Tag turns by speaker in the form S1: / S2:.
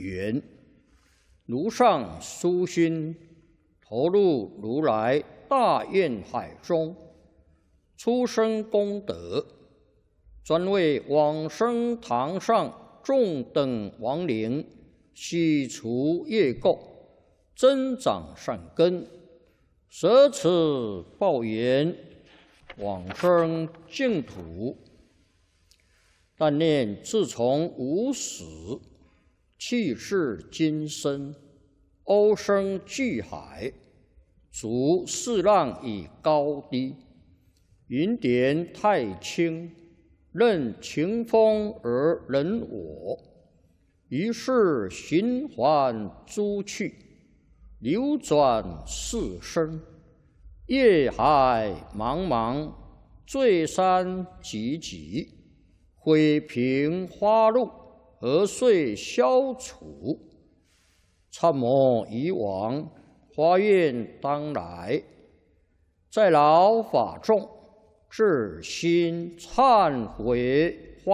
S1: 缘。如上殊心，投入如来大愿海中，出生功德，专为往生堂上众等亡灵洗除业垢，增长善根，舍此报缘，往生净土。但念自从无始，气至今生，欧生巨海，逐四浪以高低，云点太轻，任情风而人我。于是循环诸趣，流转四生，业海茫茫，罪山积积，毁平花露，何遂消除？参谋以往，发愿当来，在劳法众，至心忏悔。